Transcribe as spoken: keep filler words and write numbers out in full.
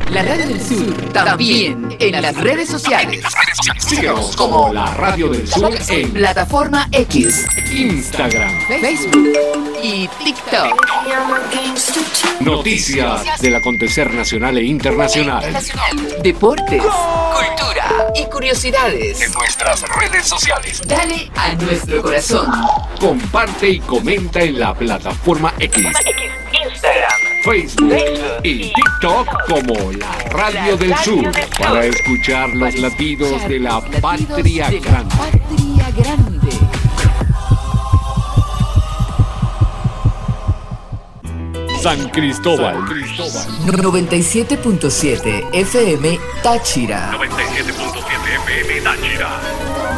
La Radio del Sur, también en las redes sociales. Síganos como La Radio del Sur en Plataforma X, Instagram, Facebook y TikTok. Noticias del acontecer nacional e internacional. Deportes, cultura y curiosidades. En nuestras redes sociales. Dale a nuestro corazón. Comparte y comenta en la Plataforma X, Instagram, Facebook y TikTok como La Radio del Sur, para escuchar los latidos de la patria grande. Patria grande. San Cristóbal. noventa y siete punto siete F M Táchira. noventa y siete punto siete F M Táchira.